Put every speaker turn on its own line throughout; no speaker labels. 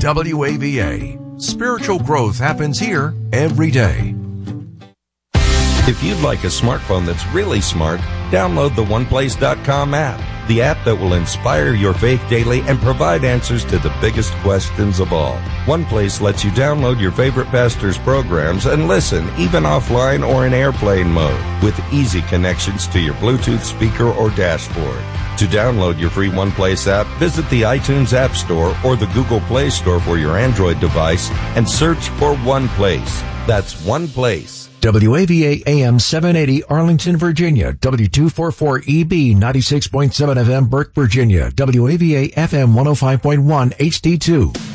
WAVA. Spiritual growth happens here every day.
If you'd like a smartphone that's really smart, download the OnePlace.com app, the app that will inspire your faith daily and provide answers to the biggest questions of all. OnePlace lets you download your favorite pastor's programs and listen, even offline or in airplane mode, with easy connections to your Bluetooth speaker or dashboard. To download your free OnePlace app, visit the iTunes App Store or the Google Play Store for your Android device and search for OnePlace. That's OnePlace.
WAVA AM 780 Arlington, Virginia. W244EB 96.7 FM Burke, Virginia. WAVA FM 105.1 HD2.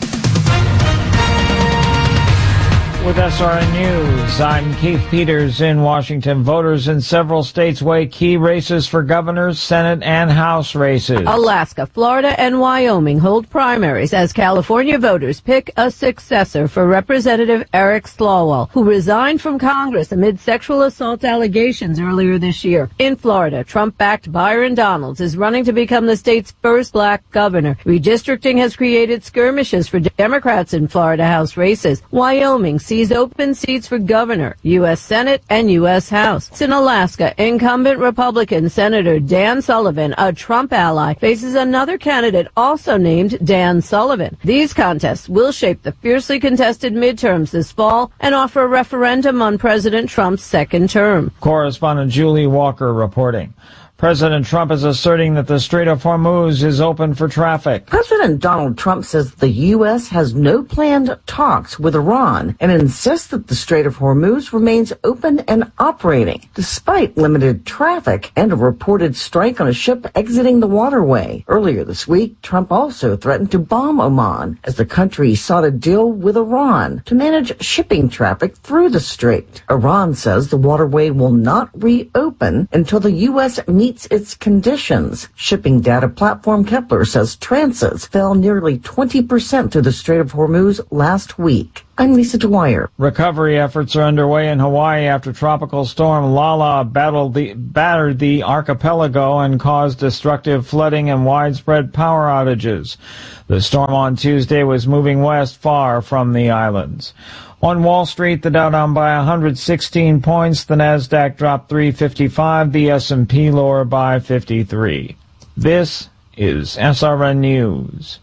With SRN News, I'm Keith Peters in Washington. Voters in several states weigh key races for governors, Senate, and House races.
Alaska, Florida, and Wyoming hold primaries as California voters pick a successor for Representative Eric Swalwell, who resigned from Congress amid sexual assault allegations earlier this year. In Florida, Trump-backed Byron Donalds is running to become the state's first black governor. Redistricting has created skirmishes for Democrats in Florida House races. Wyoming sees open seats for governor, U.S. Senate, and U.S. House. In Alaska, incumbent Republican Senator Dan Sullivan, a Trump ally, faces another candidate also named Dan Sullivan. These contests will shape the fiercely contested midterms this fall and offer a referendum on President Trump's second term.
Correspondent Julie Walker reporting. President Trump is asserting that the Strait of Hormuz is open for traffic.
President Donald Trump says the U.S. has no planned talks with Iran and insists that the Strait of Hormuz remains open and operating, despite limited traffic and a reported strike on a ship exiting the waterway. Earlier this week, Trump also threatened to bomb Oman as the country sought a deal with Iran to manage shipping traffic through the strait. Iran says the waterway will not reopen until the U.S. meets its conditions. Shipping data platform Kepler says transits fell nearly 20% through the Strait of Hormuz last week. I'm Lisa Dwyer.
Recovery efforts are underway in Hawaii after tropical storm Lala battered the archipelago and caused destructive flooding and widespread power outages. The storm on Tuesday was moving west far from the islands. On Wall Street, the Dow down by 116 points, the Nasdaq dropped 355, the S&P lower by 53. This is SRN News.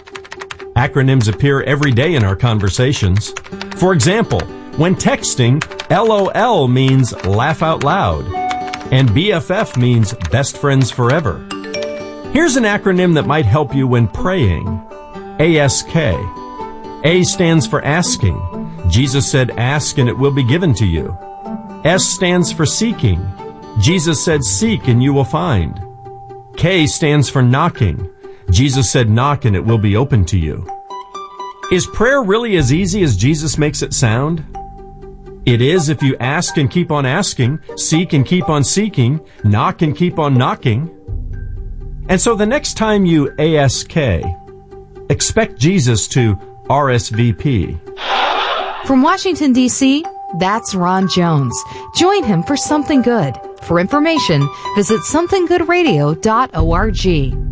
Acronyms appear every day in our conversations. For example, when texting, LOL means laugh out loud, and BFF means best friends forever. Here's an acronym that might help you when praying. ASK. A stands for asking. Jesus said, ask and it will be given to you. S stands for seeking. Jesus said, seek and you will find. K stands for knocking. Jesus said, knock and it will be open to you. Is prayer really as easy as Jesus makes it sound? It is if you ask and keep on asking, seek and keep on seeking, knock and keep on knocking. And so the next time you ASK, expect Jesus to RSVP.
From Washington, D.C., that's Ron Jones. Join him for Something Good. For information, visit somethinggoodradio.org.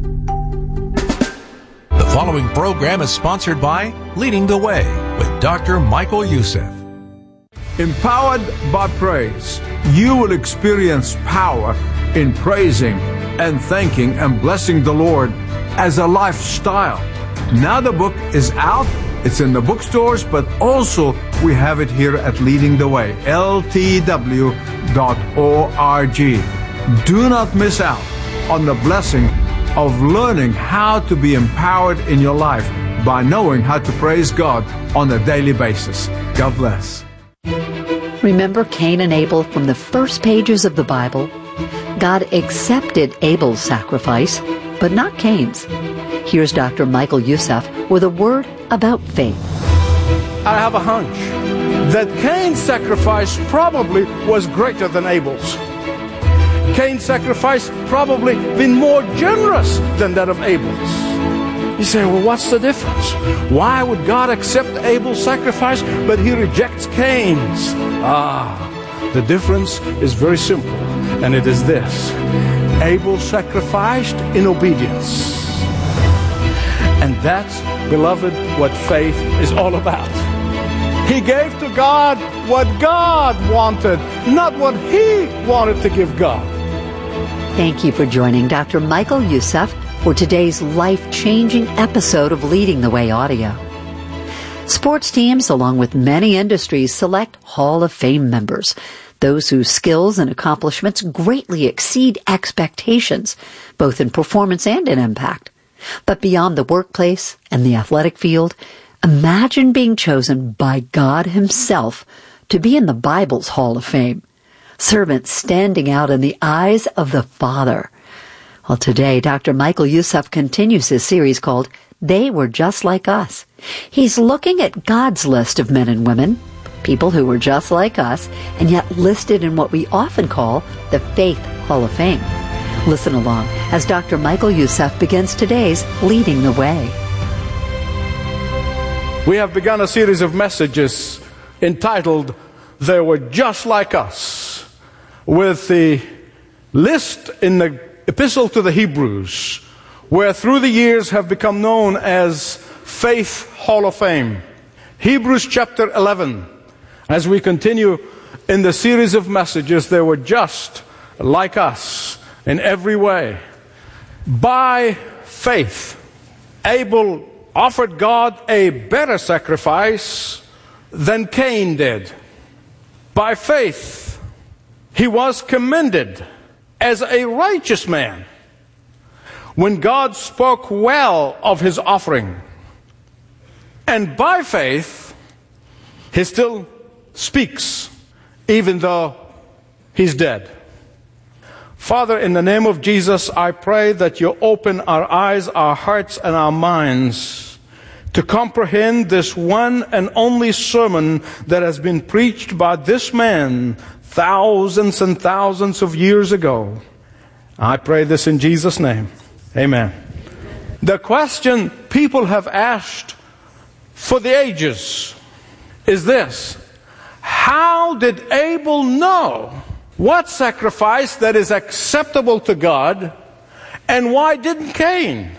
The following program is sponsored by Leading the Way with Dr. Michael Youssef.
Empowered by praise, you will experience power in praising and thanking and blessing the Lord as a lifestyle. Now the book is out. It's in the bookstores, but also we have it here at Leading the Way, ltw.org. Do not miss out on the blessing of learning how to be empowered in your life by knowing how to praise God on a daily basis. God bless.
Remember Cain and Abel from the first pages of the Bible? God accepted Abel's sacrifice, but not Cain's. Here's Dr. Michael Youssef with a word about faith.
I have a hunch that Cain's sacrifice probably was greater than Abel's. Cain's sacrifice probably been more generous than that of Abel's. You say, well, what's the difference? Why would God accept Abel's sacrifice, but he rejects Cain's? The difference is very simple, and it is this. Abel sacrificed in obedience. And that's, beloved, what faith is all about. He gave to God what God wanted, not what he wanted to give God.
Thank you for joining Dr. Michael Youssef for today's life-changing episode of Leading the Way Audio. Sports teams, along with many industries, select Hall of Fame members, those whose skills and accomplishments greatly exceed expectations, both in performance and in impact. But beyond the workplace and the athletic field, imagine being chosen by God himself to be in the Bible's Hall of Fame. Servants standing out in the eyes of the Father. Well, today, Dr. Michael Youssef continues his series called They Were Just Like Us. He's looking at God's list of men and women, people who were just like us, and yet listed in what we often call the Faith Hall of Fame. Listen along as Dr. Michael Youssef begins today's Leading the Way.
We have begun a series of messages entitled, They Were Just Like Us, with the list in the Epistle to the Hebrews, where through the years have become known as Faith Hall of Fame. Hebrews chapter 11, as we continue in the series of messages, they were just like us in every way. By faith, Abel offered God a better sacrifice than Cain did. By faith, he was commended as a righteous man when God spoke well of his offering. And by faith, he still speaks, even though he's dead. Father, in the name of Jesus, I pray that you open our eyes, our hearts, and our minds to comprehend this one and only sermon that has been preached by this man thousands and thousands of years ago. I pray this in Jesus' name. Amen. The question people have asked for the ages is this: how did Abel know what sacrifice that is acceptable to God, and why didn't Cain?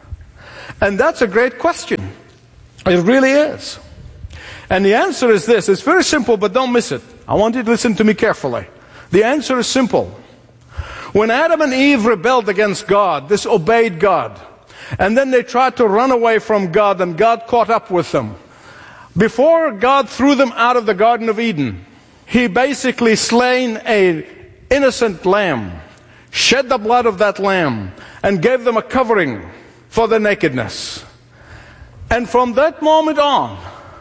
And that's a great question. It really is. And the answer is this. It's very simple, but don't miss it. I want you to listen to me carefully. The answer is simple. When Adam and Eve rebelled against God, disobeyed God, and then they tried to run away from God, and God caught up with them. Before God threw them out of the Garden of Eden, he basically slain an innocent lamb, shed the blood of that lamb, and gave them a covering for their nakedness. And from that moment on,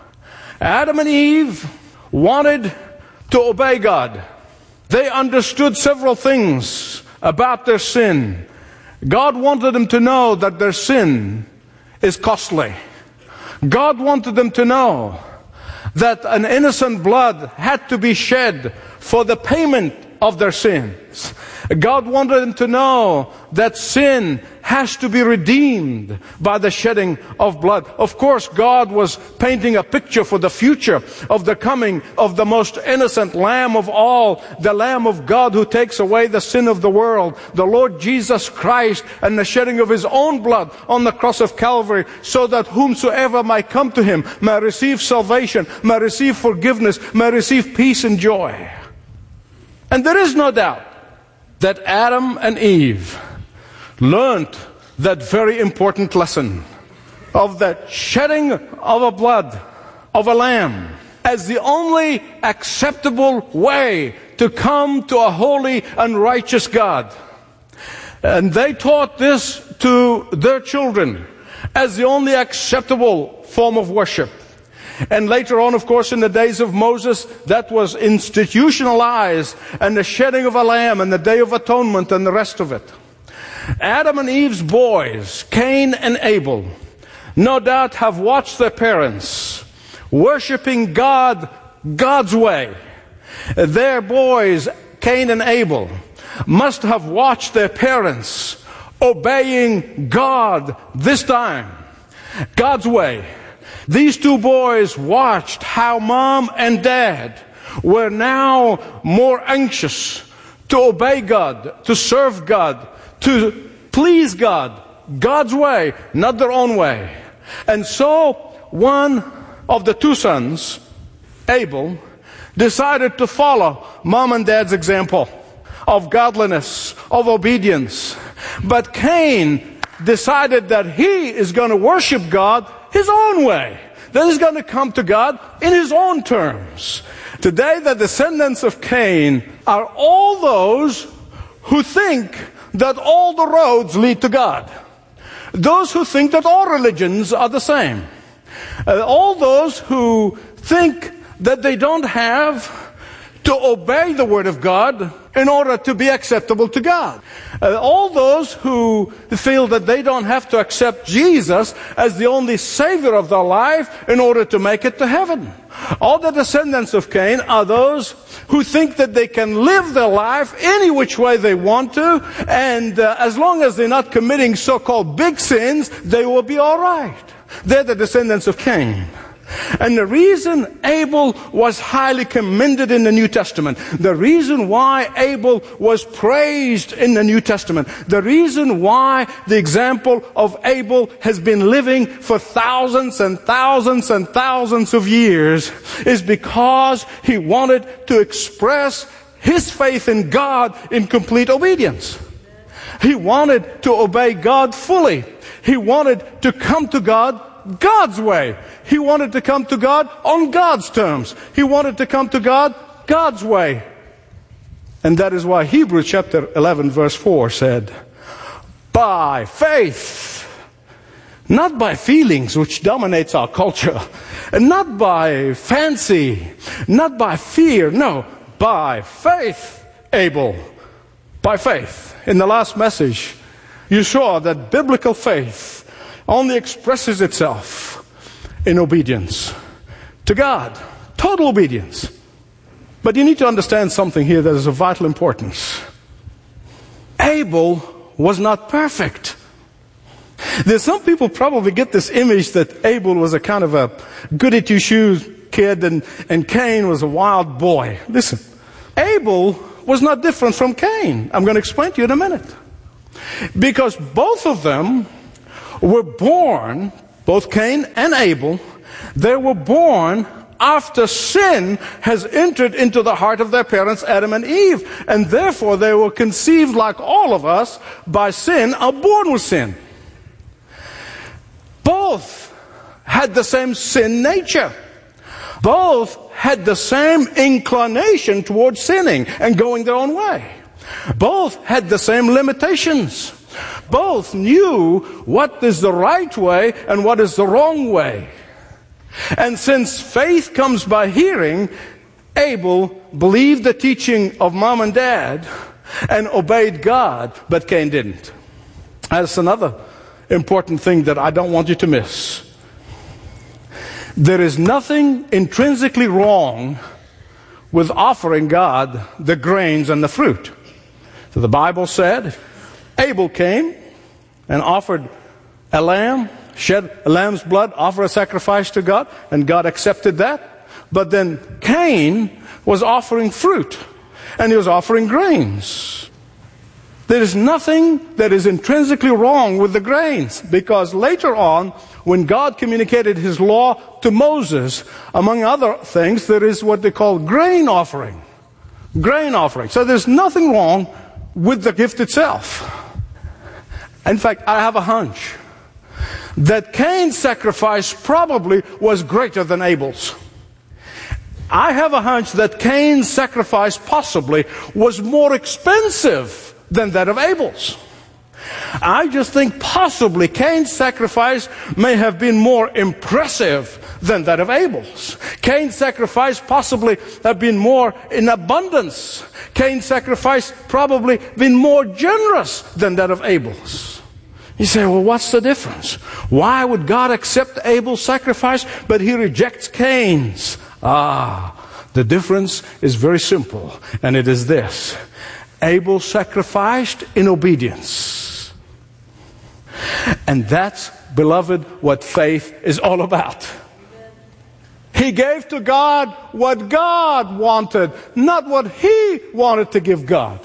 Adam and Eve wanted to obey God. They understood several things about their sin. God wanted them to know that their sin is costly. God wanted them to know that an innocent blood had to be shed for the payment of their sins. God wanted them to know that sin has to be redeemed by the shedding of blood. Of course, God was painting a picture for the future of the coming of the most innocent Lamb of all, the Lamb of God who takes away the sin of the world, the Lord Jesus Christ, and the shedding of his own blood on the cross of Calvary, so that whomsoever might come to him may receive salvation, may receive forgiveness, may receive peace and joy. And there is no doubt that Adam and Eve learned that very important lesson of the shedding of a blood of a lamb as the only acceptable way to come to a holy and righteous God. And they taught this to their children as the only acceptable form of worship. And later on, of course, in the days of Moses, that was institutionalized, and the shedding of a lamb and the Day of Atonement and the rest of it. Adam and Eve's boys, Cain and Abel, no doubt have watched their parents worshiping God God's way. Their boys, Cain and Abel, must have watched their parents obeying God this time, God's way. These two boys watched how mom and dad were now more anxious to obey God, to serve God, to please God, God's way, not their own way. And so one of the two sons, Abel, decided to follow mom and dad's example of godliness, of obedience. But Cain decided that he is going to worship God his own way, that he's going to come to God in his own terms. Today, the descendants of Cain are all those who think that all the roads lead to God. Those who think that all religions are the same. All those who think that they don't have to obey the Word of God in order to be acceptable to God. All those who feel that they don't have to accept Jesus as the only Savior of their life in order to make it to heaven. All the descendants of Cain are those who think that they can live their life any which way they want to, and as long as they're not committing so-called big sins, they will be all right. They're the descendants of Cain. And the reason Abel was highly commended in the New Testament, the reason why Abel was praised in the New Testament, the reason why the example of Abel has been living for thousands and thousands and thousands of years is because he wanted to express his faith in God in complete obedience. He wanted to obey God fully. He wanted to come to God God's way. He wanted to come to God on God's terms. He wanted to come to God God's way. And that is why Hebrews chapter 11 verse 4 said, by faith, not by feelings which dominates our culture, and not by fancy, not by fear, no, by faith, Abel, by faith. In the last message, you saw that biblical faith only expresses itself in obedience to God. Total obedience. But you need to understand something here that is of vital importance. Abel was not perfect. There's some people probably get this image that Abel was a kind of a goody-two-shoes kid and Cain was a wild boy. Listen, Abel was not different from Cain. I'm going to explain to you in a minute. Because both of them were born, both Cain and Abel, they were born after sin has entered into the heart of their parents, Adam and Eve. And therefore they were conceived like all of us by sin, are born with sin. Both had the same sin nature. Both had the same inclination towards sinning and going their own way. Both had the same limitations. Both knew what is the right way and what is the wrong way. And since faith comes by hearing, Abel believed the teaching of mom and dad and obeyed God, but Cain didn't. That's another important thing that I don't want you to miss. There is nothing intrinsically wrong with offering God the grains and the fruit. So the Bible said, Abel came and offered a lamb, shed a lamb's blood, offered a sacrifice to God, and God accepted that. But then Cain was offering fruit, and he was offering grains. There is nothing that is intrinsically wrong with the grains, because later on, when God communicated His law to Moses, among other things, there is what they call grain offering. Grain offering. So there's nothing wrong with the gift itself. In fact, I have a hunch that Cain's sacrifice probably was greater than Abel's. I have a hunch that Cain's sacrifice possibly was more expensive than that of Abel's. I just think possibly Cain's sacrifice may have been more impressive than that of Abel's. Cain's sacrifice possibly have been more in abundance. Cain's sacrifice probably been more generous than that of Abel's. You say, well, what's the difference? Why would God accept Abel's sacrifice, but He rejects Cain's? The difference is very simple, and it is this. Abel sacrificed in obedience. And that's, beloved, what faith is all about. He gave to God what God wanted, not what he wanted to give God.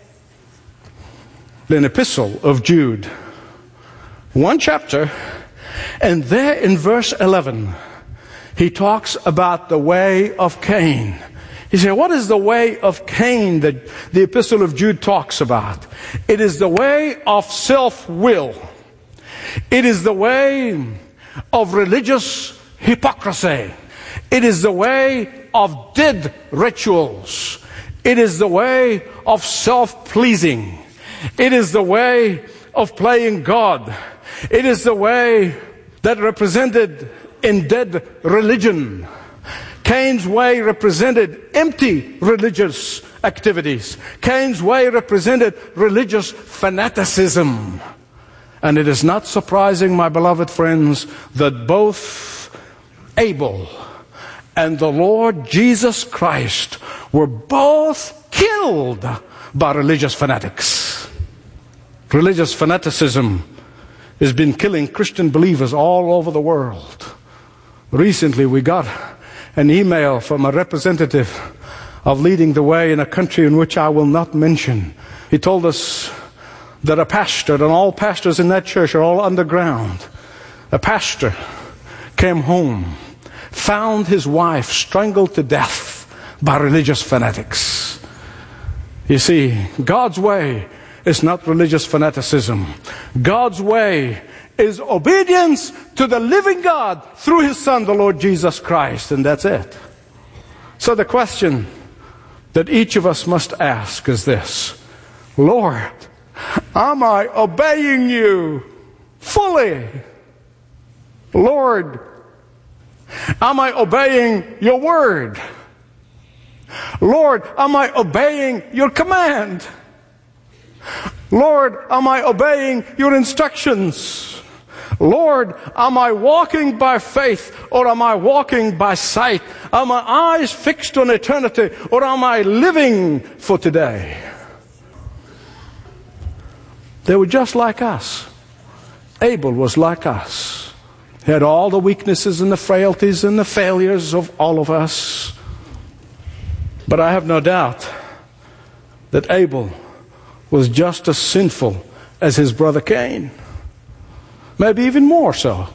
An epistle of Jude, one chapter, And there in verse 11, he talks about the way of Cain. He said, what is the way of Cain that the Epistle of Jude talks about? It is the way of self-will. It is the way of religious hypocrisy. It is the way of dead rituals. It is the way of self-pleasing. It is the way of playing God. It is the way that represented in dead religion. Cain's way represented empty religious activities. Cain's way represented religious fanaticism. And it is not surprising, my beloved friends, that both Abel and the Lord Jesus Christ were both killed by religious fanatics. Religious fanaticism has been killing Christian believers all over the world. Recently we got an email from a representative of Leading the Way in a country in which I will not mention. He told us that a pastor, and all pastors in that church are all underground. A pastor came home, found his wife strangled to death by religious fanatics. You see, God's way is not religious fanaticism. God's way is obedience to the living God through His Son, the Lord Jesus Christ, and that's it. So the question that each of us must ask is this: Lord, am I obeying you fully? Lord, am I obeying your word? Lord, am I obeying your command? Lord, am I obeying your instructions? Lord, am I walking by faith or am I walking by sight? Are my eyes fixed on eternity or am I living for today? They were just like us. Abel was like us. He had all the weaknesses and the frailties and the failures of all of us. But I have no doubt that Abel was just as sinful as his brother Cain. Maybe even more so.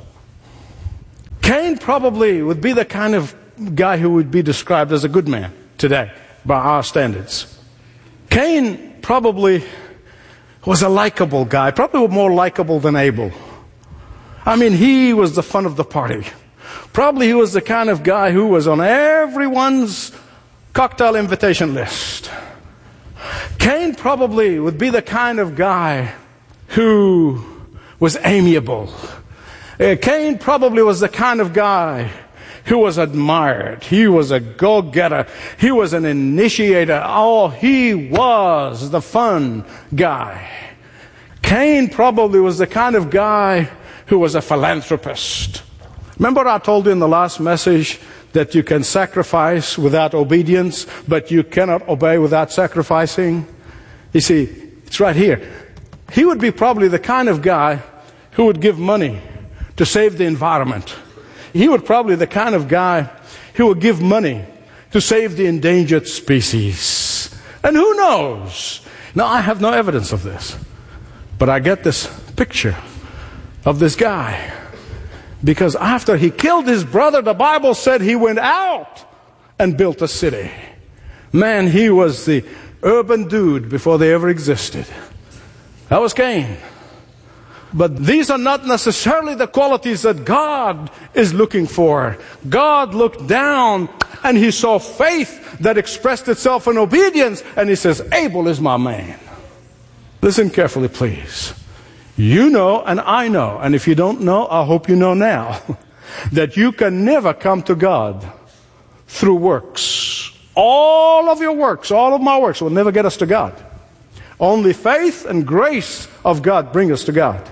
Cain probably would be the kind of guy who would be described as a good man today by our standards. Cain probably was a likable guy, probably more likable than Abel. I mean, he was the fun of the party. Probably he was the kind of guy who was on everyone's cocktail invitation list. Cain probably would be the kind of guy who was amiable. Cain probably was the kind of guy who was admired. He was a go-getter. He was an initiator. Oh, he was the fun guy. Cain probably was the kind of guy who was a philanthropist. Remember I told you in the last message that you can sacrifice without obedience, but you cannot obey without sacrificing? You see, it's right here. He would be probably the kind of guy who would give money to save the environment. He would probably be the kind of guy who would give money to save the endangered species. And who knows? Now, I have no evidence of this, but I get this picture of this guy. Because after he killed his brother, the Bible said he went out and built a city. Man, he was the urban dude before they ever existed. That was Cain. But these are not necessarily the qualities that God is looking for. God looked down and He saw faith that expressed itself in obedience, and He says, Abel is my man. Listen carefully, please. You know and I know, and if you don't know, I hope you know now, that you can never come to God through works. All of your works, all of my works will never get us to God. Only faith and grace of God bring us to God.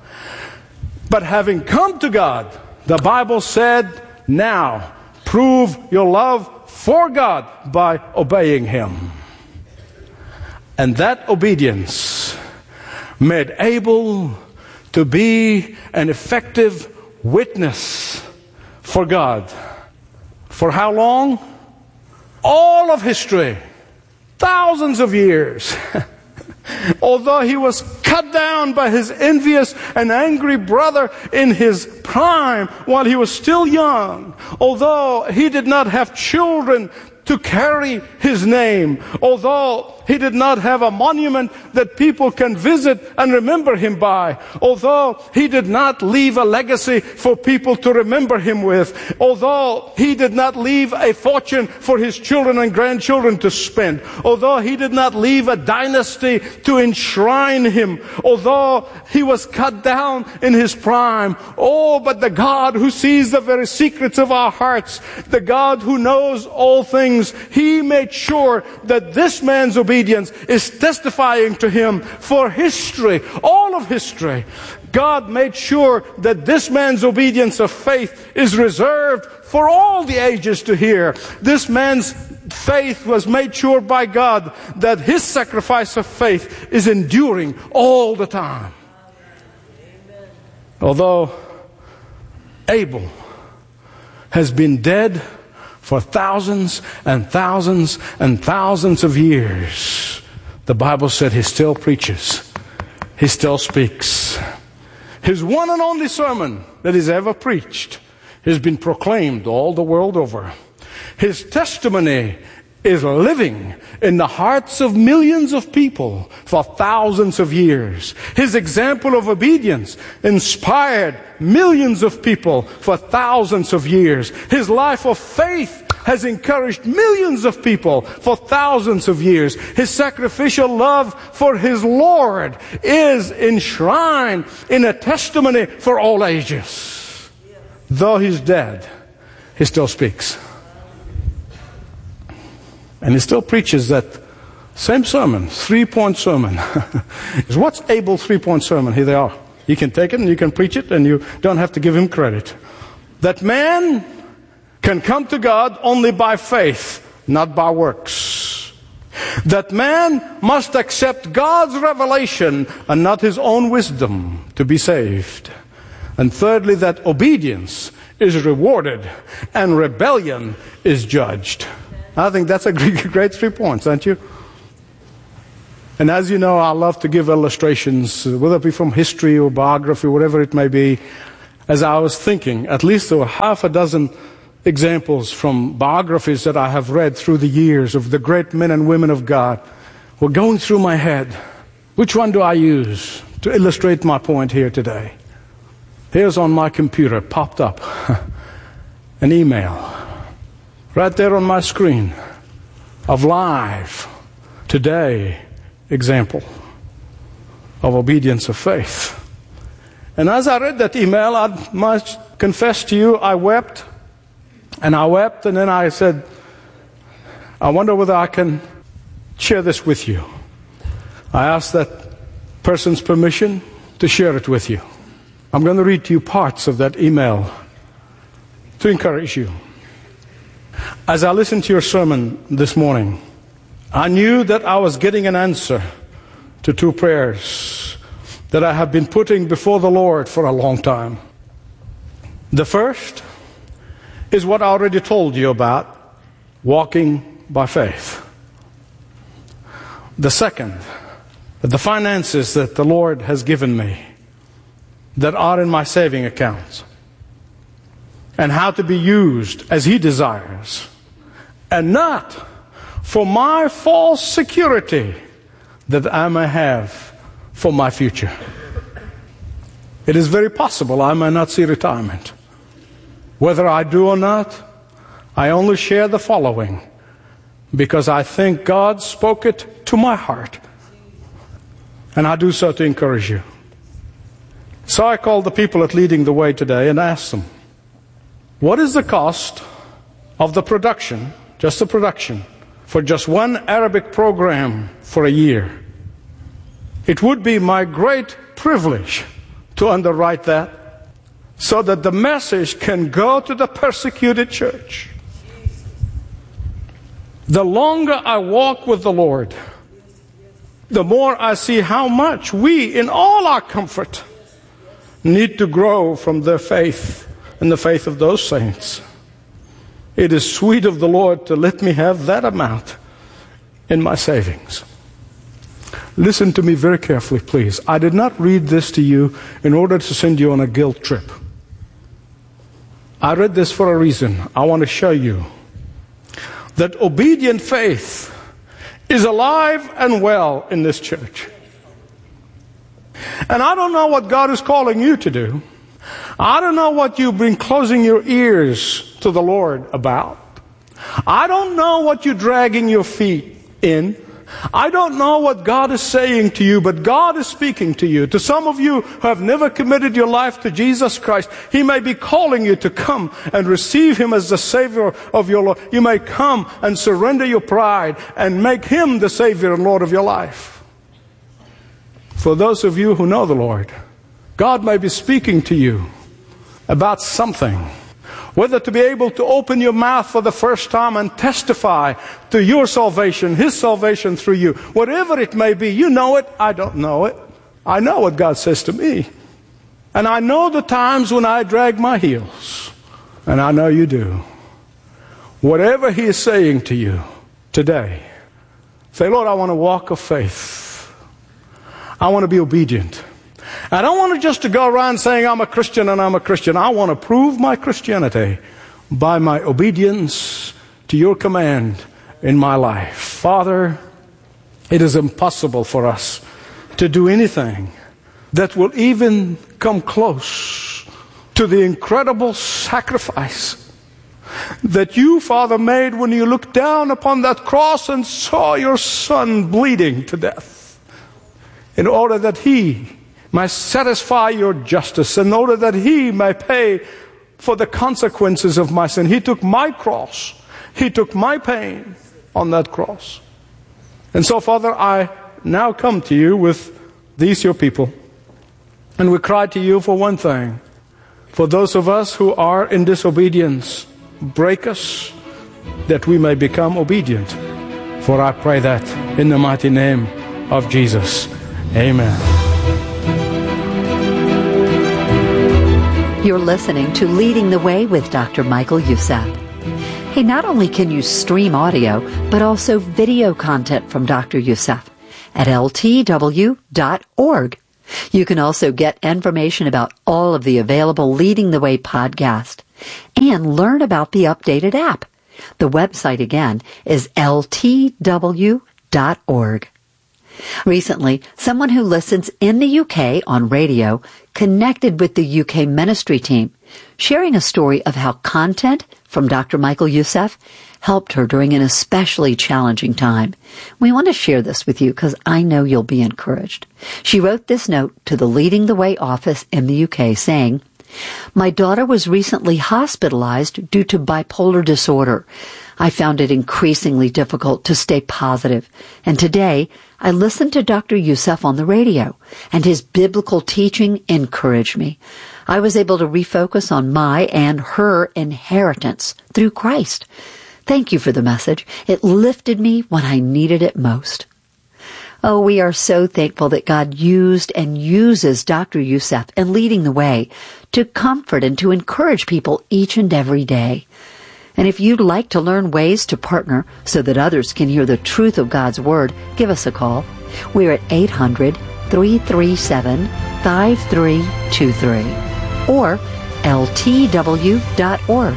But having come to God, the Bible said, now prove your love for God by obeying Him. And that obedience made Abel to be an effective witness for God. For how long? All of history. Thousands of years. Although he was cut down by his envious and angry brother in his prime while he was still young. Although he did not have children to carry his name, although he did not have a monument that people can visit and remember him by, although he did not leave a legacy for people to remember him with, although he did not leave a fortune for his children and grandchildren to spend, although he did not leave a dynasty to enshrine him, although he was cut down in his prime, but the God who sees the very secrets of our hearts, the God who knows all things, he made sure that this man's obedience is testifying to him for history, all of history. God made sure that this man's obedience of faith is reserved for all the ages to hear. This man's faith was made sure by God that his sacrifice of faith is enduring all the time. Although Abel has been dead for thousands and thousands and thousands of years, the Bible said he still preaches. He still speaks. His one and only sermon that he's ever preached has been proclaimed all the world over. His testimony is living in the hearts of millions of people for thousands of years. His example of obedience inspired millions of people for thousands of years. His life of faith has encouraged millions of people for thousands of years. His sacrificial love for his Lord is enshrined in a testimony for all ages. Though he's dead, he still speaks. And he still preaches that same sermon, 3-point sermon. What's Abel's 3-point sermon? Here they are. You can take it and you can preach it and you don't have to give him credit. That man can come to God only by faith, not by works. That man must accept God's revelation and not his own wisdom to be saved. And thirdly, that obedience is rewarded and rebellion is judged. I think that's a great 3 points, aren't you? And as you know, I love to give illustrations, whether it be from history or biography, whatever it may be. As I was thinking, at least there were half a dozen examples from biographies that I have read through the years of the great men and women of God were going through my head. Which one do I use to illustrate my point here today? Here's on my computer, popped up, an email. Right there on my screen of live, today, example of obedience of faith. And as I read that email, I must confess to you, I wept, and then I said, I wonder whether I can share this with you. I asked that person's permission to share it with you. I'm going to read to you parts of that email to encourage you. As I listened to your sermon this morning, I knew that I was getting an answer to 2 prayers that I have been putting before the Lord for a long time. The first is what I already told you about, walking by faith. The second, the finances that the Lord has given me that are in my saving accounts, and how to be used as He desires, and not for my false security that I may have for my future. It is very possible I may not see retirement. Whether I do or not, I only share the following because I think God spoke it to my heart, and I do so to encourage you. So I called the people at Leading the Way today and asked them, what is the cost of the production, just the production, for just one Arabic program for a year? It would be my great privilege to underwrite that so that the message can go to the persecuted church. The longer I walk with the Lord, the more I see how much we, in all our comfort, need to grow from their faith and the faith of those saints. It is sweet of the Lord to let me have that amount in my savings. Listen to me very carefully, please. I did not read this to you in order to send you on a guilt trip. I read this for a reason. I want to show you that obedient faith is alive and well in this church. And I don't know what God is calling you to do. I don't know what you've been closing your ears to the Lord about. I don't know what you're dragging your feet in. I don't know what God is saying to you, but God is speaking to you. To some of you who have never committed your life to Jesus Christ, He may be calling you to come and receive Him as the Savior of your life. You may come and surrender your pride and make Him the Savior and Lord of your life. For those of you who know the Lord, God may be speaking to you about something. Whether to be able to open your mouth for the first time and testify to your salvation, His salvation through you. Whatever it may be, you know it, I don't know it. I know what God says to me. And I know the times when I drag my heels. And I know you do. Whatever He is saying to you today, say, Lord, I want to walk of faith. I want to be obedient. I don't want just to go around saying I'm a Christian and I'm a Christian. I want to prove my Christianity by my obedience to your command in my life. Father, it is impossible for us to do anything that will even come close to the incredible sacrifice that you, Father, made when you looked down upon that cross and saw your Son bleeding to death, in order that He might satisfy your justice, in order that He may pay for the consequences of my sin. He took my cross. He took my pain on that cross. And so, Father, I now come to you with these your people. And we cry to you for one thing. For those of us who are in disobedience, break us that we may become obedient. For I pray that in the mighty name of Jesus. Amen.
You're listening to Leading the Way with Dr. Michael Youssef. Hey, not only can you stream audio, but also video content from Dr. Youssef at ltw.org. You can also get information about all of the available Leading the Way podcast and learn about the updated app. The website again is ltw.org. Recently, someone who listens in the UK on radio connected with the UK ministry team, sharing a story of how content from Dr. Michael Youssef helped her during an especially challenging time. We want to share this with you because I know you'll be encouraged. She wrote this note to the Leading the Way office in the UK saying, "My daughter was recently hospitalized due to bipolar disorder. I found it increasingly difficult to stay positive, and today I listened to Dr. Youssef on the radio, and his biblical teaching encouraged me. I was able to refocus on my and her inheritance through Christ. Thank you for the message. It lifted me when I needed it most." Oh, we are so thankful that God used and uses Dr. Youssef in Leading the Way to comfort and to encourage people each and every day. And if you'd like to learn ways to partner so that others can hear the truth of God's Word, give us a call. We're at 800-337-5323 or ltw.org.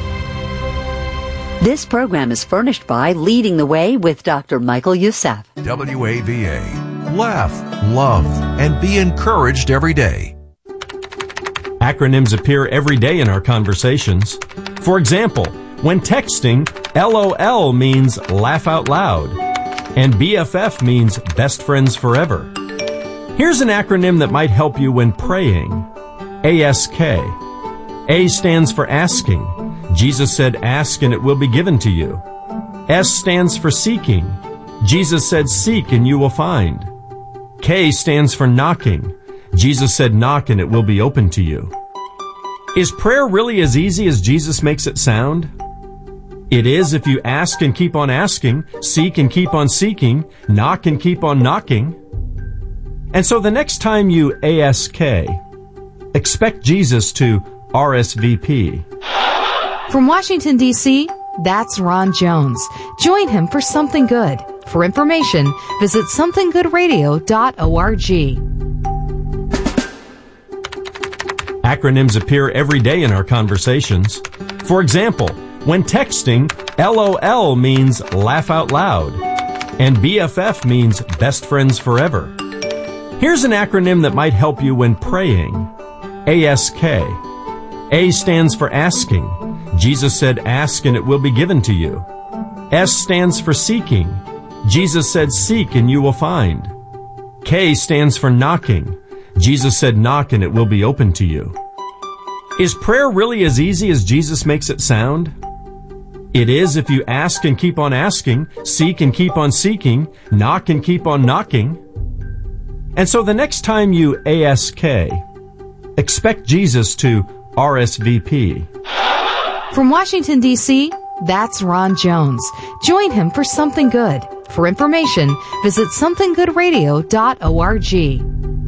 This program is furnished by Leading the Way with Dr. Michael Youssef.
WAVA. Laugh, love, and be encouraged every day.
Acronyms appear every day in our conversations. For example, when texting, LOL means laugh out loud, and BFF means best friends forever. Here's an acronym that might help you when praying. ASK. A stands for asking. Jesus said, "Ask and it will be given to you." S stands for seeking. Jesus said, "Seek and you will find." K stands for knocking. Jesus said, "Knock and it will be open to you." Is prayer really as easy as Jesus makes it sound? It is if you ask and keep on asking, seek and keep on seeking, knock and keep on knocking. And so the next time you ASK, expect Jesus to RSVP.
From Washington, D.C., that's Ron Jones. Join him for Something Good. For information, visit somethinggoodradio.org.
Acronyms appear every day in our conversations. For example, when texting, LOL means laugh out loud, and BFF means best friends forever. Here's an acronym that might help you when praying. ASK. A stands for asking. Jesus said, ask and it will be given to you. S stands for seeking. Jesus said, seek and you will find. K stands for knocking. Jesus said, knock and it will be open to you. Is prayer really as easy as Jesus makes it sound? It is if you ask and keep on asking, seek and keep on seeking, knock and keep on knocking. And so the next time you ASK, expect Jesus to RSVP.
From Washington, D.C., that's Ron Jones. Join him for Something Good. For information, visit somethinggoodradio.org.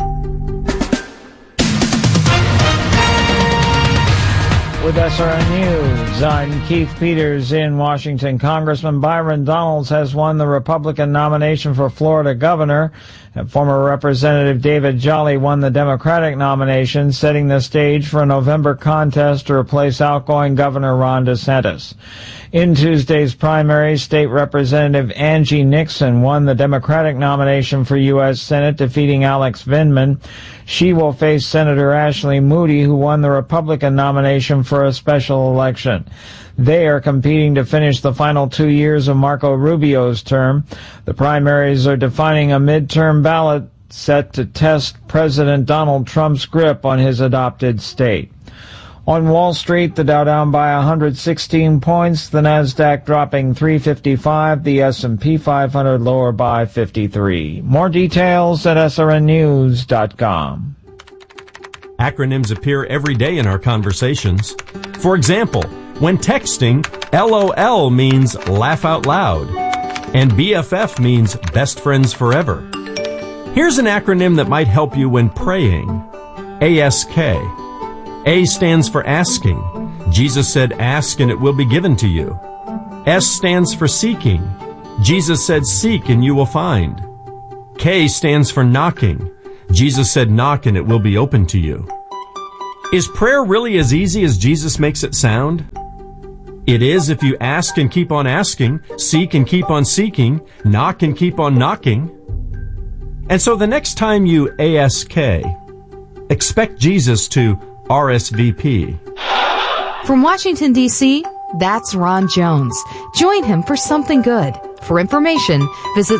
With SRN News, I'm Keith Peters in Washington. Congressman Byron Donalds has won the Republican nomination for Florida governor, and former Representative David Jolly won the Democratic nomination, setting the stage for a November contest to replace outgoing Governor Ron DeSantis. In Tuesday's primary, State Representative Angie Nixon won the Democratic nomination for U.S. Senate, defeating Alex Vindman. She will face Senator Ashley Moody, who won the Republican nomination for a special election. They are competing to finish the final 2 years of Marco Rubio's term. The primaries are defining a midterm ballot set to test President Donald Trump's grip on his adopted state. On Wall Street, the Dow down by 116 points, the Nasdaq dropping 355, the S&P 500 lower by 53. More details at srnnews.com.
Acronyms appear every day in our conversations. For example, when texting, LOL means laugh out loud, and BFF means best friends forever. Here's an acronym that might help you when praying. ASK. A stands for asking. Jesus said, ask and it will be given to you. S stands for seeking. Jesus said, seek and you will find. K stands for knocking. Jesus said, knock and it will be open to you. Is prayer really as easy as Jesus makes it sound? It is if you ask and keep on asking, seek and keep on seeking, knock and keep on knocking. And so the next time you ASK, expect Jesus to RSVP.
From Washington, D.C., that's Ron Jones. Join him for Something Good. For information, visit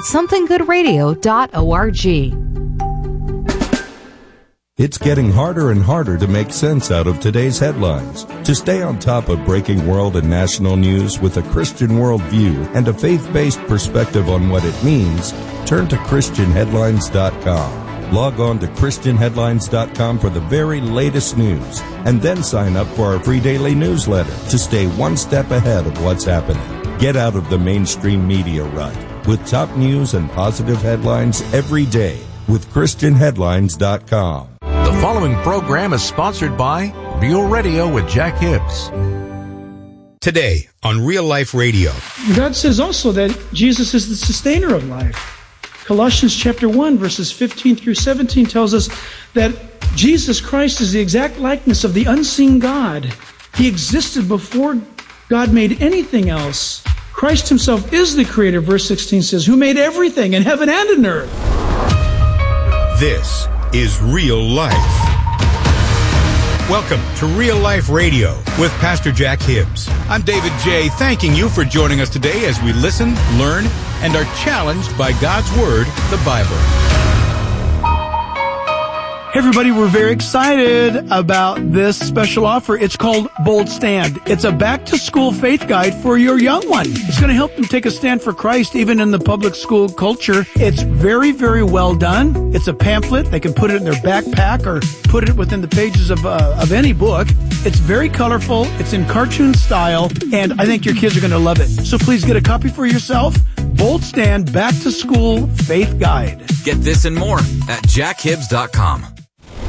somethinggoodradio.org.
It's getting harder and harder to make sense out of today's headlines. To stay on top of breaking world and national news with a Christian worldview and a faith-based perspective on what it means, turn to ChristianHeadlines.com. Log on to ChristianHeadlines.com for the very latest news, and then sign up for our free daily newsletter to stay one step ahead of what's happening. Get out of the mainstream media rut with top news and positive headlines every day with ChristianHeadlines.com.
The following program is sponsored by Real Radio with Jack Hibbs.
Today on Real Life Radio.
God says also that Jesus is the sustainer of life. Colossians chapter 1, verses 15 through 17 tells us that Jesus Christ is the exact likeness of the unseen God. He existed before God made anything else. Christ himself is the creator, verse 16 says, who made everything in heaven and in earth.
This is Real Life. Welcome to Real Life Radio with Pastor Jack Hibbs. I'm David J. thanking you for joining us today as we listen, learn, and are challenged by God's Word, the Bible.
Hey everybody, we're very excited about this special offer. It's called Bold Stand. It's a back-to-school faith guide for your young one. It's going to help them take a stand for Christ even in the public school culture. It's very, very well done. It's a pamphlet. They can put it in their backpack or put it within the pages of any book. It's very colorful. It's in cartoon style, and I think your kids are going to love it. So please get a copy for yourself. Bold Stand Back-to-School Faith Guide.
Get this and more at jackhibbs.com.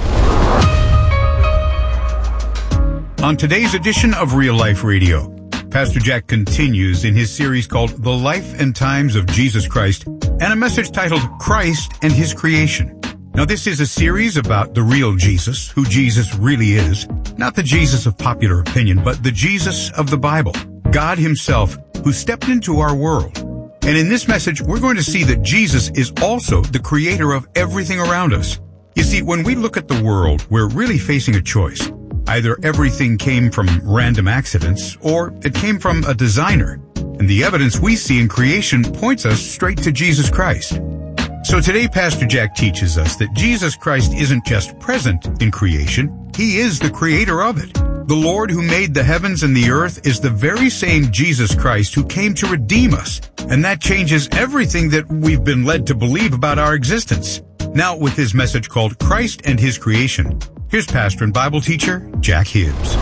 On today's edition of Real Life Radio, Pastor Jack continues in his series called The Life and Times of Jesus Christ, and a message titled Christ and His Creation. Now, this is a series about the real Jesus, who Jesus really is, not the Jesus of popular opinion, but the Jesus of the Bible, God Himself, who stepped into our world. And in this message, we're going to see that Jesus is also the creator of everything around us. You see, when we look at the world, we're really facing a choice. Either everything came from random accidents, or it came from a designer. And the evidence we see in creation points us straight to Jesus Christ. So today, Pastor Jack teaches us that Jesus Christ isn't just present in creation, He is the creator of it. The Lord who made the heavens and the earth is the very same Jesus Christ who came to redeem us. And that changes everything that we've been led to believe about our existence. Now, with his message called Christ and His Creation, here's pastor and Bible teacher, Jack Hibbs.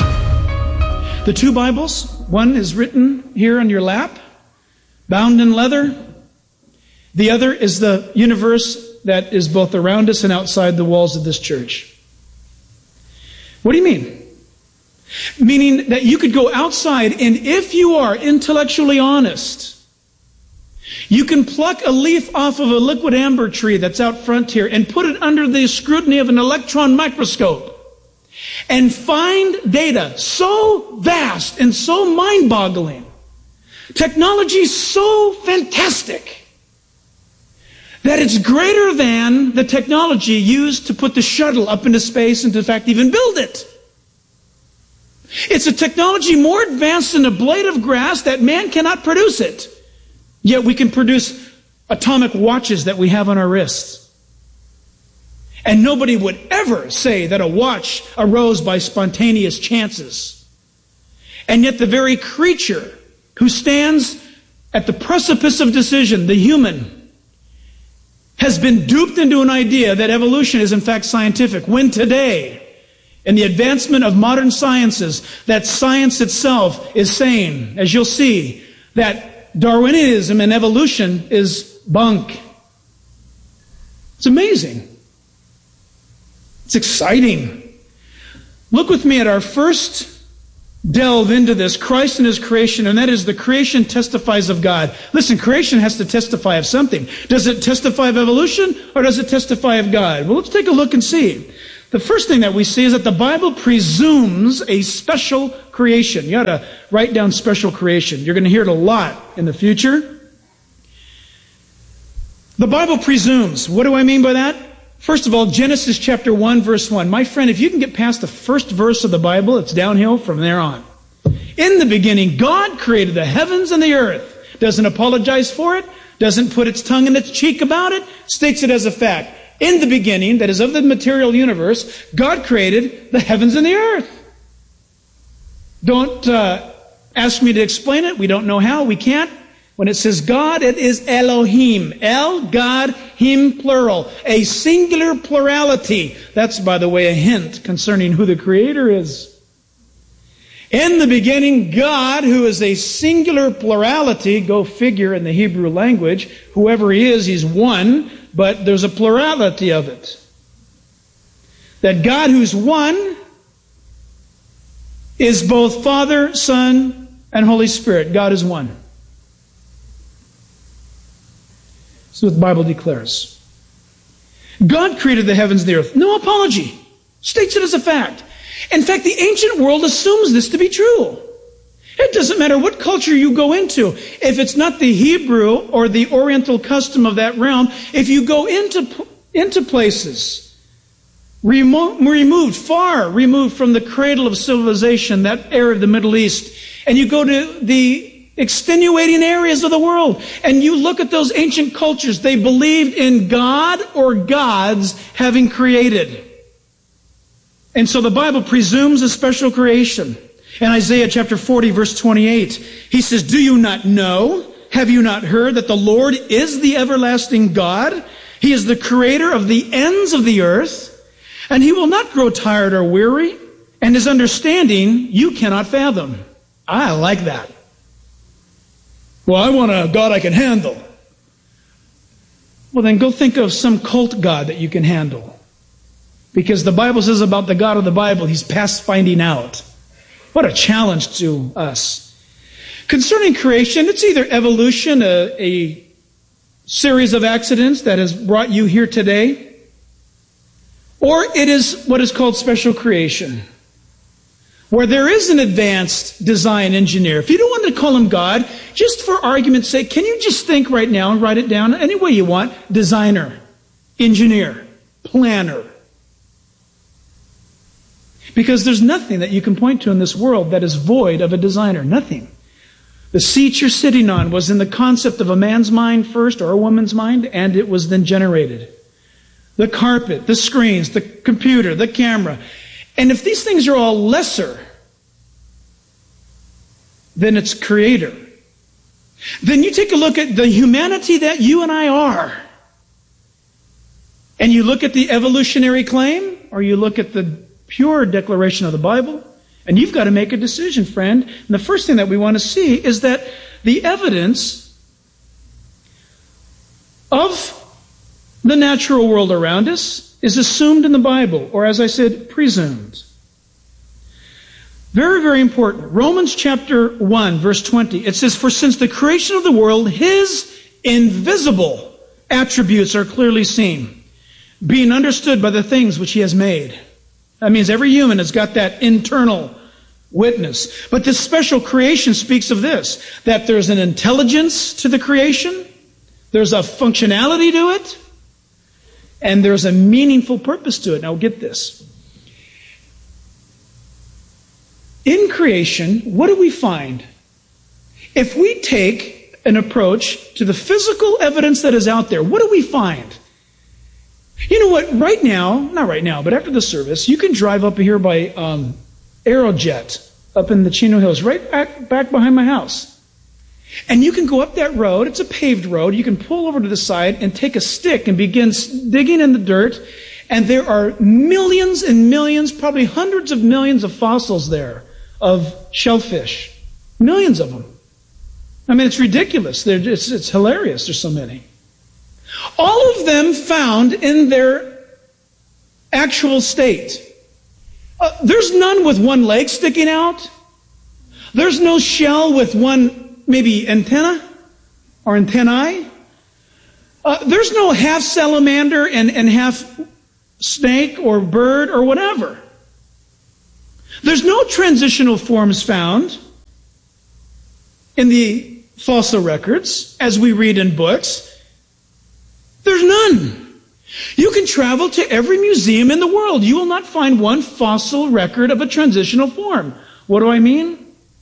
The two Bibles, one is written here on your lap, bound in leather. The other is the universe that is both around us and outside the walls of this church. What do you mean? Meaning that you could go outside, and if you are intellectually honest, you can pluck a leaf off of a liquid amber tree that's out front here and put it under the scrutiny of an electron microscope and find data so vast and so mind-boggling, technology so fantastic, that it's greater than the technology used to put the shuttle up into space and, in fact, even build it. It's a technology more advanced than a blade of grass that man cannot produce it. Yet we can produce atomic watches that we have on our wrists. And nobody would ever say that a watch arose by spontaneous chances. And yet the very creature who stands at the precipice of decision, the human, has been duped into an idea that evolution is in fact scientific. When today, in the advancement of modern sciences, that science itself is saying, as you'll see, that Darwinism and evolution is bunk. It's amazing. It's exciting. Look with me at our first delve into this, Christ and His creation, and that is the creation testifies of God. Listen, creation has to testify of something. Does it testify of evolution, or does it testify of God? Well, let's take a look and see. The first thing that we see is that the Bible presumes a special creation. You ought to write down special creation. You're going to hear it a lot in the future. The Bible presumes. What do I mean by that? First of all, Genesis chapter 1, verse 1. My friend, if you can get past the first verse of the Bible, it's downhill from there on. In the beginning, God created the heavens and the earth. Doesn't apologize for it. Doesn't put its tongue in its cheek about it. States it as a fact. In the beginning, that is of the material universe, God created the heavens and the earth. Don't ask me to explain it. We don't know how. We can't. When it says God, it is Elohim. El, God, Him, plural. A singular plurality. That's, by the way, a hint concerning who the Creator is. In the beginning, God, who is a singular plurality, go figure in the Hebrew language, whoever He is, He's one, but there's a plurality of it. That God who's one is both Father, Son, and Holy Spirit. God is one. That's what the Bible declares. God created the heavens and the earth. No apology. States it as a fact. In fact, the ancient world assumes this to be true. It doesn't matter what culture you go into. If it's not the Hebrew or the Oriental custom of that realm, if you go into places far removed from the cradle of civilization, that area of the Middle East, and you go to the extenuating areas of the world, and you look at those ancient cultures, they believed in God or gods having created. And so the Bible presumes a special creation. In Isaiah chapter 40, verse 28, he says, "Do you not know? Have you not heard that the Lord is the everlasting God? He is the creator of the ends of the earth, and He will not grow tired or weary, and His understanding you cannot fathom." I like that. Well, I want a God I can handle. Well, then go think of some cult God that you can handle. Because the Bible says about the God of the Bible, He's past finding out. What a challenge to us.
Concerning creation, it's either evolution, a series of accidents that has brought you here today, or it is what is called special creation, where there is an advanced design engineer. If you don't want to call him God, just for argument's sake, can you just think right now and write it down any way you want? Designer, engineer, planner. Because there's nothing that you can point to in this world that is void of a designer. Nothing. The seat you're sitting on was in the concept of a man's mind first, or a woman's mind, and it was then generated. The carpet, the screens, the computer, the camera. And if these things are all lesser than its creator, then you take a look at the humanity that you and I are, and you look at the evolutionary claim, or you look at the pure declaration of the Bible, and you've got to make a decision, friend. And the first thing that we want to see is that the evidence of the natural world around us is assumed in the Bible, or as I said, presumed. Very, very important. Romans chapter 1, verse 20. It says, "For since the creation of the world, His invisible attributes are clearly seen, being understood by the things which He has made." That means every human has got that internal witness. But this special creation speaks of this, that there's an intelligence to the creation, there's a functionality to it, and there's a meaningful purpose to it. Now get this. In creation, what do we find? If we take an approach to the physical evidence that is out there, what do we find? You know what, right now, not right now, but after the service, you can drive up here by Aerojet up in the Chino Hills, right back behind my house. And you can go up that road, it's a paved road, you can pull over to the side and take a stick and begin digging in the dirt, and there are millions and millions, probably hundreds of millions of fossils there of shellfish. Millions of them. I mean, it's ridiculous. It's hilarious. There's so many. All of them found in their actual state. There's none with one leg sticking out. There's no shell with one, maybe antenna or antennae. There's no half salamander and half snake or bird or whatever. There's no transitional forms found in the fossil records as we read in books. There's none. You can travel to every museum in the world. You will not find one fossil record of a transitional form. What do I mean?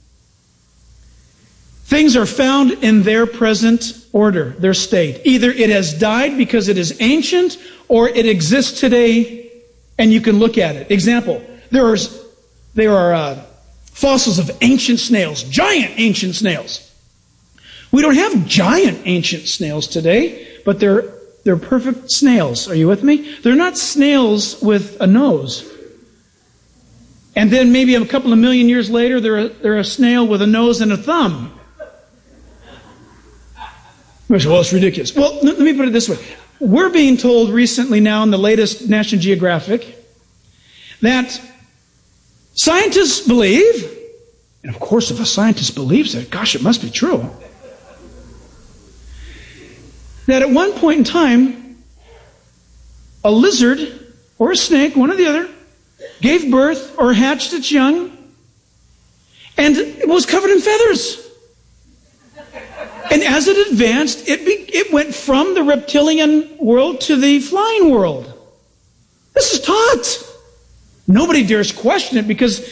Things are found in their present order, their state. Either it has died because it is ancient, or it exists today and you can look at it. Example, there are fossils of ancient snails, giant ancient snails. We don't have giant ancient snails today, but they're perfect snails. Are you with me? They're not snails with a nose. And then maybe a couple of million years later, they're a snail with a nose and a thumb. Well, it's ridiculous. Well, let me put it this way. We're being told recently now in the latest National Geographic that scientists believe, and of course if a scientist believes it, gosh, it must be true, that at one point in time, a lizard or a snake, one or the other, gave birth or hatched its young, and it was covered in feathers. And as it advanced, it went from the reptilian world to the flying world. This is taught. Nobody dares question it because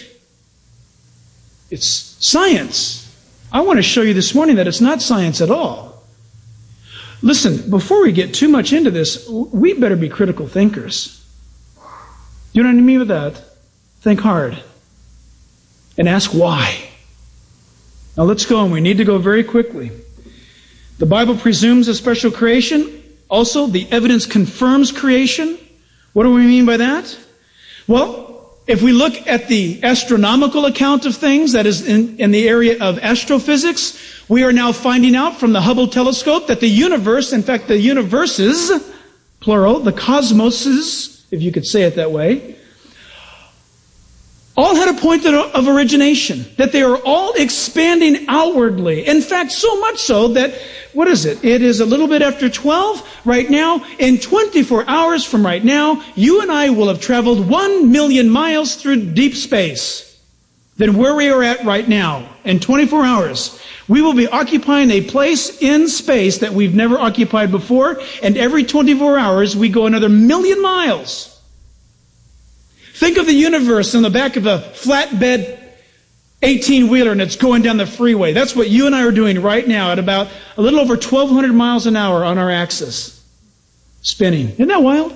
it's science. I want to show you this morning that it's not science at all. Listen, before we get too much into this, we better be critical thinkers. You know what I mean with that? Think hard. And ask why. Now let's go, and we need to go very quickly. The Bible presumes a special creation. Also, the evidence confirms creation. What do we mean by that? Well, if we look at the astronomical account of things, that is in the area of astrophysics, we are now finding out from the Hubble telescope that the universe, in fact the universes, plural, the cosmoses, if you could say it that way, all had a point of origination, that they are all expanding outwardly. In fact, so much so that, what is it? It is a little bit after 12 right now. In 24 hours from right now, you and I will have traveled 1 million miles through deep space than where we are at right now. In 24 hours, we will be occupying a place in space that we've never occupied before, and every 24 hours, we go another 1 million miles. Think of the universe in the back of a flatbed 18-wheeler and it's going down the freeway. That's what you and I are doing right now at about a little over 1,200 miles an hour on our axis. Spinning. Isn't that wild?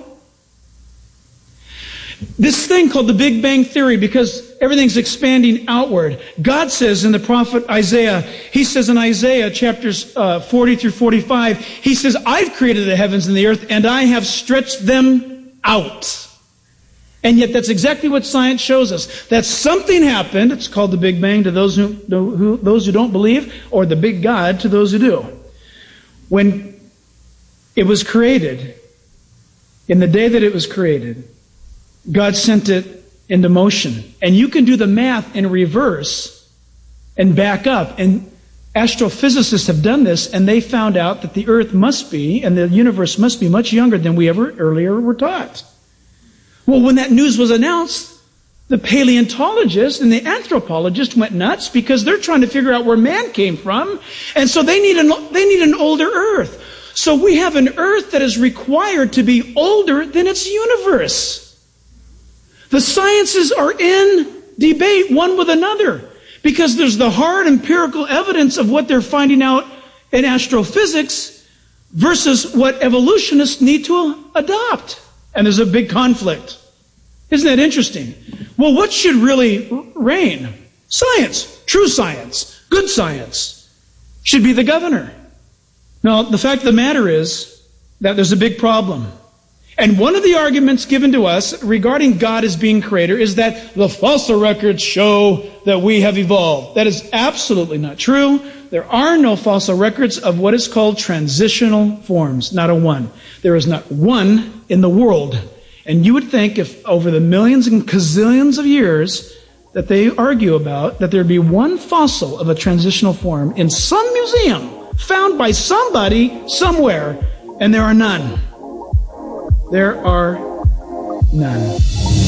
This thing called the Big Bang Theory, because everything's expanding outward. God says in the prophet Isaiah, he says in Isaiah chapters 40 through 45, he says, I've created the heavens and the earth and I have stretched them out. And yet that's exactly what science shows us. That something happened. It's called the Big Bang to those who don't believe, or the Big God to those who do. When it was created, in the day that it was created, God sent it into motion. And you can do the math in reverse and back up. And astrophysicists have done this, and they found out that the earth must be, and the universe must be much younger than we ever earlier were taught. Well, when that news was announced, the paleontologists and the anthropologists went nuts because they're trying to figure out where man came from. And so they need an older earth. So we have an earth that is required to be older than its universe. The sciences are in debate one with another because there's the hard empirical evidence of what they're finding out in astrophysics versus what evolutionists need to adopt. And there's a big conflict. Isn't that interesting? Well, what should really reign? Science, true science, good science, should be the governor. Now, the fact of the matter is that there's a big problem. And one of the arguments given to us regarding God as being creator is that the fossil records show that we have evolved. That is absolutely not true. There are no fossil records of what is called transitional forms, not a one. There is not one in the world. And you would think if over the millions and gazillions of years that they argue about, that there would be one fossil of a transitional form in some museum found by somebody somewhere, and there are none. There are none.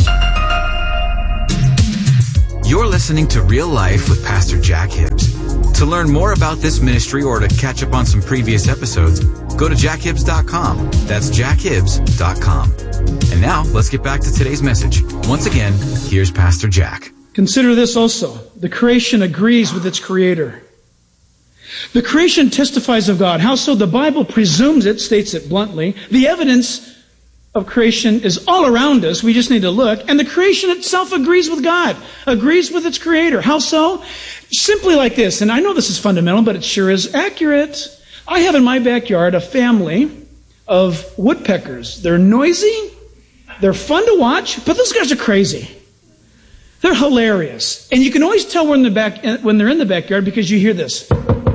You're listening to Real Life with Pastor Jack Hibbs. To learn more about this ministry or to catch up on some previous episodes, go to jackhibbs.com. That's jackhibbs.com. And now, let's get back to today's message. Once again, here's Pastor Jack.
Consider this also. The creation agrees with its creator. The creation testifies of God. How so? The Bible presumes it, states it bluntly. The evidence of creation is all around us. We just need to look. And the creation itself agrees with God, agrees with its creator. How so? Simply like this. And I know this is fundamental, but it sure is accurate. I have in my backyard a family of woodpeckers. They're noisy. They're fun to watch, but those guys are crazy. They're hilarious. And you can always tell when they're in the backyard because you hear this.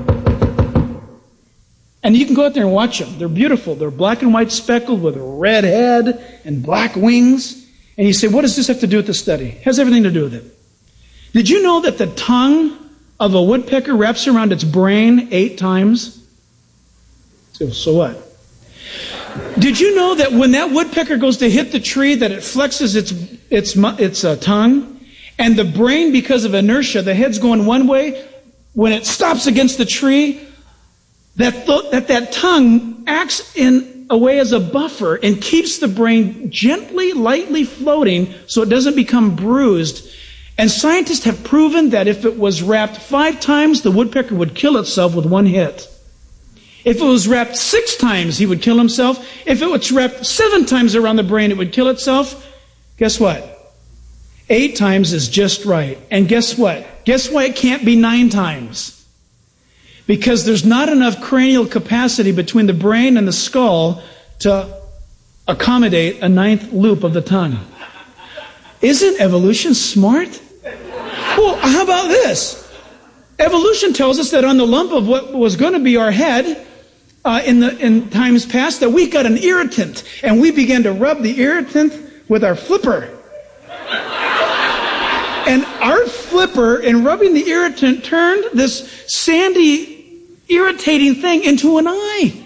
And you can go out there and watch them. They're beautiful. They're black and white speckled with a red head and black wings. And you say, what does this have to do with the study? It has everything to do with it. Did you know that the tongue of a woodpecker wraps around its brain 8 times? So what? Did you know that when that woodpecker goes to hit the tree, that it flexes its tongue? And the brain, because of inertia, the head's going one way. When it stops against the tree, that tongue acts in a way as a buffer and keeps the brain gently, lightly floating so it doesn't become bruised. And scientists have proven that if it was wrapped 5 times, the woodpecker would kill itself with one hit. If it was wrapped 6 times, he would kill himself. If it was wrapped 7 times around the brain, it would kill itself. Guess what? 8 times is just right. And guess what? Guess why it can't be 9 times? Because there's not enough cranial capacity between the brain and the skull to accommodate a 9th loop of the tongue. Isn't evolution smart? Well, how about this? Evolution tells us that on the lump of what was going to be our head in times past, that we got an irritant, and we began to rub the irritant with our flipper. And our flipper, in rubbing the irritant, turned this sandy, irritating thing into an eye.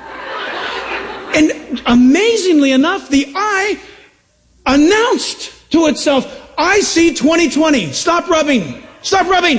And amazingly enough, the eye announced to itself, I see 2020. Stop rubbing. Stop rubbing.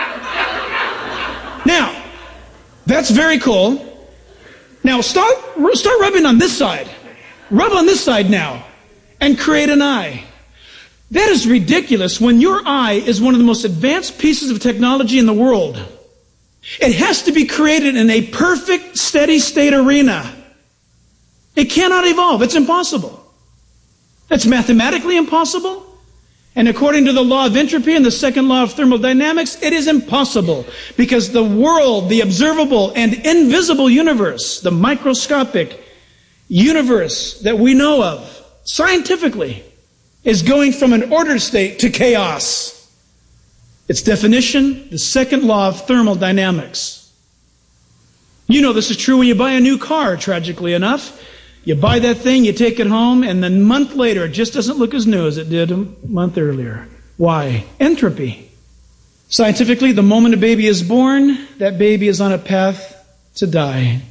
Now, that's very cool. Now, start rubbing on this side. Rub on this side now. And create an eye. That is ridiculous when your eye is one of the most advanced pieces of technology in the world. It has to be created in a perfect, steady state arena. It cannot evolve. It's impossible. It's mathematically impossible. And according to the law of entropy and the second law of thermodynamics, it is impossible. Because the world, the observable and invisible universe, the microscopic universe that we know of, scientifically, is going from an ordered state to chaos. Its definition, the second law of thermodynamics. You know this is true when you buy a new car, tragically enough. You buy that thing, you take it home, and then a month later, it just doesn't look as new as it did a month earlier. Why? Entropy. Scientifically, the moment a baby is born, that baby is on a path to die.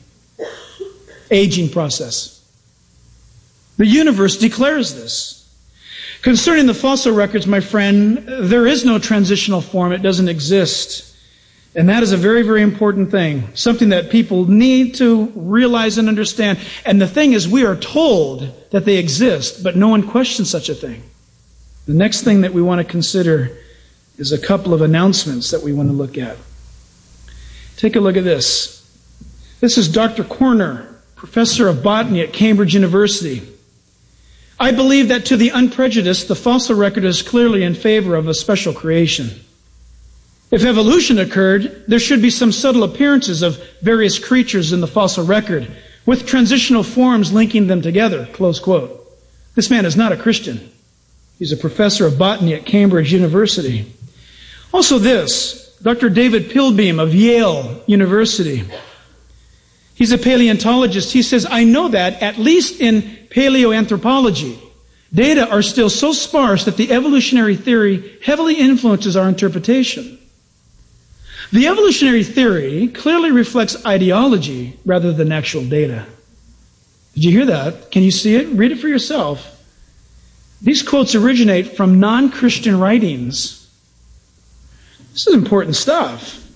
Aging process. The universe declares this. Concerning the fossil records, my friend, there is no transitional form. It doesn't exist. And that is a very, very important thing. Something that people need to realize and understand. And the thing is, we are told that they exist, but no one questions such a thing. The next thing that we want to consider is a couple of announcements that we want to look at. Take a look at this. This is Dr. Corner, professor of botany at Cambridge University. I believe that to the unprejudiced, the fossil record is clearly in favor of a special creation. If evolution occurred, there should be some subtle appearances of various creatures in the fossil record, with transitional forms linking them together, close quote. This man is not a Christian. He's a professor of botany at Cambridge University. Also this, Dr. David Pilbeam of Yale University. He's a paleontologist. He says, I know that, at least in paleoanthropology, data are still so sparse that the evolutionary theory heavily influences our interpretation. The evolutionary theory clearly reflects ideology rather than actual data. Did you hear that? Can you see it? Read it for yourself. These quotes originate from non-Christian writings. This is important stuff.